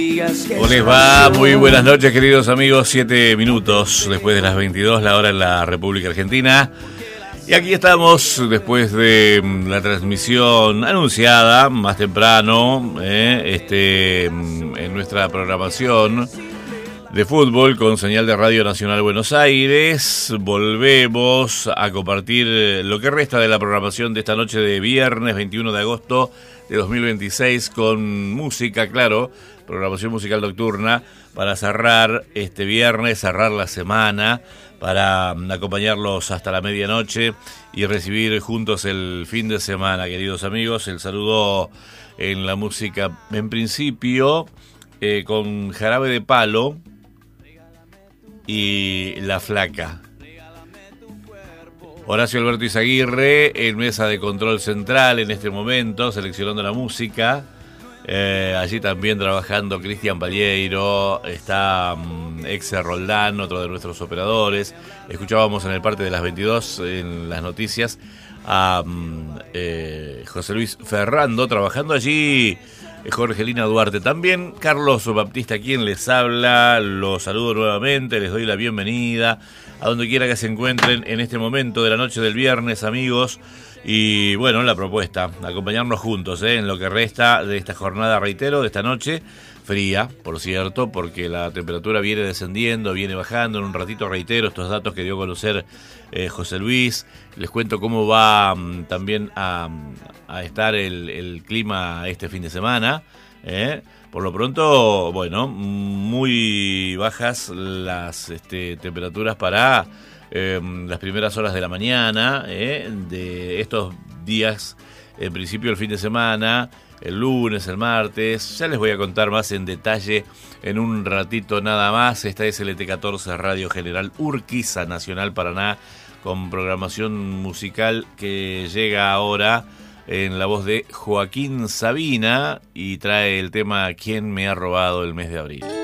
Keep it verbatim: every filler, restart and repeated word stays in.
¿Cómo les va? Muy buenas noches, queridos amigos. Siete minutos después de las veintidós, la hora en la República Argentina. Y aquí estamos después de la transmisión anunciada más temprano, eh, este, en nuestra programación de fútbol con señal de Radio Nacional Buenos Aires. Volvemos a compartir lo que resta de la programación de esta noche de viernes veintiuno de agosto de dos mil veintiséis con música, claro, programación musical nocturna para cerrar este viernes, cerrar la semana, para acompañarlos hasta la medianoche y recibir juntos el fin de semana, queridos amigos. El saludo en la música, en principio, eh, con Jarabe de Palo y La Flaca. Horacio Alberto Izaguirre en mesa de control central en este momento, seleccionando la música. Eh, allí también trabajando Cristian Palleiro, está um, Exe Roldán, otro de nuestros operadores. Escuchábamos en el parte de las veintidós, en las noticias, a um, eh, José Luis Ferrando, trabajando allí Jorgelina Duarte. También Carlos Baptista, quien les habla. Los saludo nuevamente, les doy la bienvenida a donde quiera que se encuentren en este momento de la noche del viernes, amigos. Y bueno, la propuesta, acompañarnos juntos ¿eh? en lo que resta de esta jornada, reitero, de esta noche, fría, por cierto, porque la temperatura viene descendiendo, viene bajando. En un ratito reitero estos datos que dio a conocer eh, José Luis. Les cuento cómo va um, también a, a estar el, el clima este fin de semana. ¿eh? Por lo pronto, bueno, muy bajas las este, temperaturas para Eh, las primeras horas de la mañana eh, de estos días, en principio el fin de semana, el lunes, el martes. Ya les voy a contar más en detalle en un ratito nada más. Esta es L T catorce Radio General Urquiza, Nacional Paraná, con programación musical que llega ahora en la voz de Joaquín Sabina y trae el tema ¿Quién me ha robado el mes de abril?